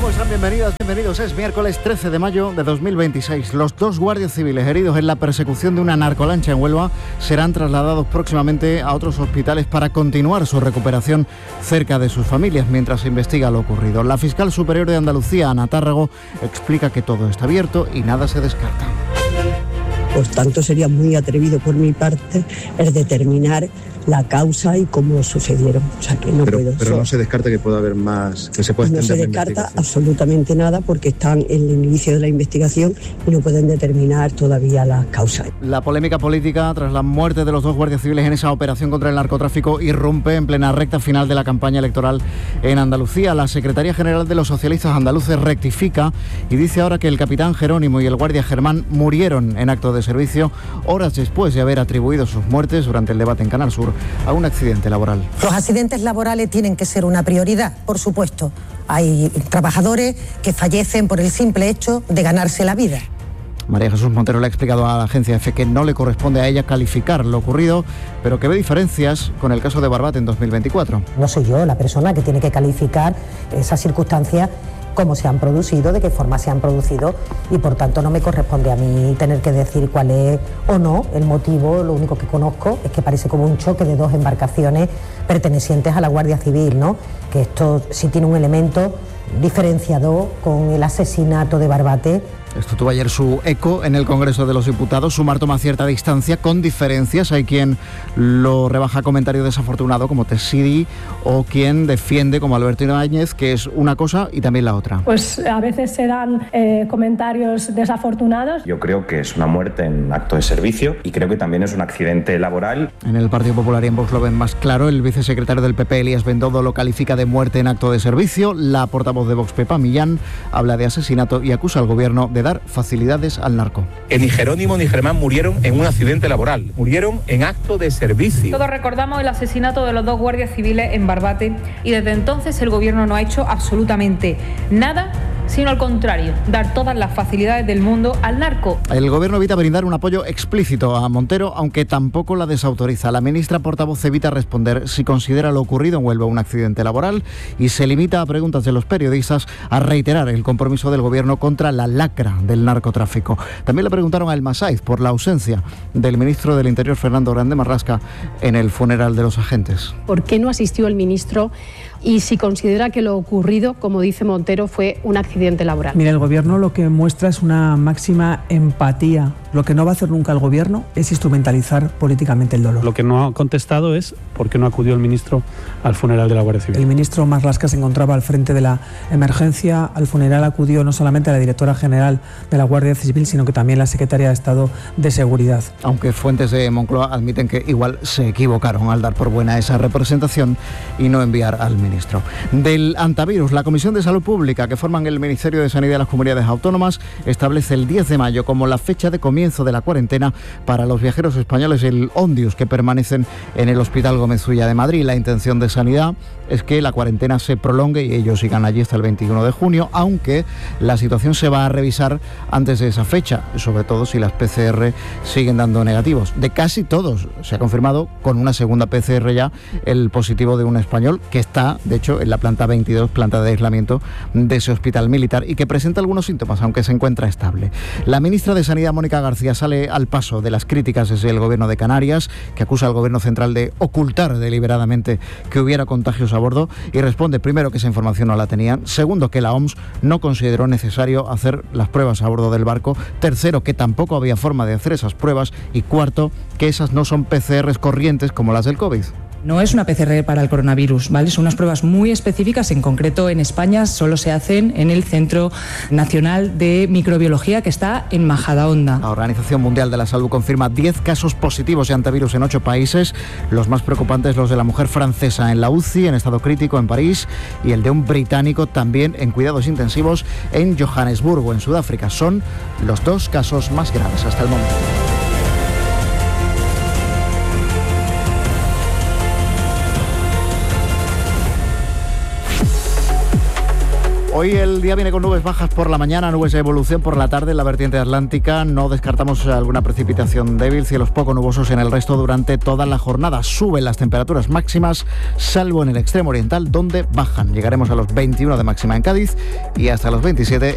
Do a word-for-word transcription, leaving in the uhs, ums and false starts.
¿Cómo están? Bienvenidas, bienvenidos. Es miércoles trece de mayo de dos mil veintiséis. Los dos guardias civiles heridos en la persecución de una narcolancha en Huelva serán trasladados próximamente a otros hospitales para continuar su recuperación cerca de sus familias mientras se investiga lo ocurrido. La fiscal superior de Andalucía, Ana Tárrago, explica que todo está abierto y nada se descarta. Por tanto, sería muy atrevido por mi parte el determinar la causa y cómo sucedieron. O sea, que no pero, puedo. Pero no se descarta que pueda haber más, que se pueda No se descarta absolutamente nada porque están en el inicio de la investigación y no pueden determinar todavía las causas. La polémica política tras la muerte de los dos guardias civiles en esa operación contra el narcotráfico irrumpe en plena recta final de la campaña electoral en Andalucía. La Secretaría General de los Socialistas Andaluces rectifica y dice ahora que el capitán Jerónimo y el guardia Germán murieron en acto de servicio horas después de haber atribuido sus muertes durante el debate en Canal Sur a un accidente laboral. Los accidentes laborales tienen que ser una prioridad, por supuesto. Hay trabajadores que fallecen por el simple hecho de ganarse la vida. María Jesús Montero le ha explicado a la agencia EFE que no le corresponde a ella calificar lo ocurrido, pero que ve diferencias con el caso de Barbate en dos mil veinticuatro. No soy yo la persona que tiene que calificar esas circunstancias, cómo se han producido, de qué forma se han producido, y por tanto no me corresponde a mí tener que decir cuál es o no el motivo. Lo único que conozco es que parece como un choque de dos embarcaciones pertenecientes a la Guardia Civil, ¿no? Que esto sí tiene un elemento diferenciador con el asesinato de Barbate. Esto tuvo ayer su eco en el Congreso de los Diputados. Sumar toma cierta distancia con diferencias. Hay quien lo rebaja a comentario desafortunado como Tessidi o quien defiende como Alberto Ibáñez que es una cosa y también la otra. Pues a veces se dan eh, comentarios desafortunados. Yo creo que es una muerte en acto de servicio y creo que también es un accidente laboral. En el Partido Popular y en Vox lo ven más claro. El vicesecretario del P P, Elías Bendodo, lo califica de muerte en acto de servicio. La portavoz de Vox, Pepa Millán, habla de asesinato y acusa al gobierno de dar facilidades al narco. Ni Jerónimo ni Germán murieron en un accidente laboral, murieron en acto de servicio. Todos recordamos el asesinato de los dos guardias civiles en Barbate y desde entonces el gobierno no ha hecho absolutamente nada, sino al contrario, dar todas las facilidades del mundo al narco. El gobierno evita brindar un apoyo explícito a Montero, aunque tampoco la desautoriza. La ministra portavoz evita responder si considera lo ocurrido en Huelva un accidente laboral y se limita a preguntas de los periodistas a reiterar el compromiso del gobierno contra la lacra del narcotráfico. También le preguntaron a Elma Saiz por la ausencia del ministro del Interior, Fernando Grande Marrasca, en el funeral de los agentes. ¿Por qué no asistió el ministro? Y si considera que lo ocurrido, como dice Montero, fue un accidente laboral. Mira, el gobierno lo que muestra es una máxima empatía. Lo que no va a hacer nunca el gobierno es instrumentalizar políticamente el dolor. Lo que no ha contestado es por qué no acudió el ministro al funeral de la Guardia Civil. El ministro Marlaska se encontraba al frente de la emergencia. Al funeral acudió no solamente la directora general de la Guardia Civil, sino que también la secretaria de Estado de Seguridad. Aunque fuentes de Moncloa admiten que igual se equivocaron al dar por buena esa representación y no enviar al ministro. Del antivirus, la Comisión de Salud Pública, que forman el Ministerio de Sanidad de las Comunidades Autónomas, establece el diez de mayo como la fecha de comienzo de la cuarentena para los viajeros españoles del Ondius que permanecen en el Hospital Gómez Ulla de Madrid. La intención de Sanidad es que la cuarentena se prolongue y ellos sigan allí hasta el veintiuno de junio, aunque la situación se va a revisar antes de esa fecha, sobre todo si las P C R siguen dando negativos. De casi todos se ha confirmado con una segunda P C R ya el positivo de un español que está, de hecho, en la planta veintidós, planta de aislamiento de ese hospital militar y que presenta algunos síntomas, aunque se encuentra estable. La ministra de Sanidad, Mónica García, sale al paso de las críticas desde el gobierno de Canarias, que acusa al gobierno central de ocultar deliberadamente que hubiera contagios a bordo, y responde primero que esa información no la tenían, segundo que la O M S no consideró necesario hacer las pruebas a bordo del barco, tercero que tampoco había forma de hacer esas pruebas y cuarto que esas no son P C Rs corrientes como las del COVID. No es una P C R para el coronavirus, ¿vale? Son unas pruebas muy específicas. En concreto, en España solo se hacen en el Centro Nacional de Microbiología, que está en Majadahonda. La Organización Mundial de la Salud confirma diez casos positivos de antivirus en ocho países. Los más preocupantes, los de la mujer francesa en la U C I, en estado crítico en París, y el de un británico también en cuidados intensivos en Johannesburgo, en Sudáfrica. Son los dos casos más graves hasta el momento. Hoy el día viene con nubes bajas por la mañana, nubes de evolución por la tarde en la vertiente atlántica. No descartamos alguna precipitación débil, cielos poco nubosos en el resto durante toda la jornada. Suben las temperaturas máximas, salvo en el extremo oriental, donde bajan. Llegaremos a los veintiuno de máxima en Cádiz y hasta los veintisiete